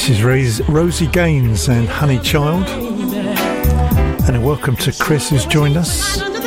This is Rosie Gaines and Honey Child. And a welcome to Chris who's joined us.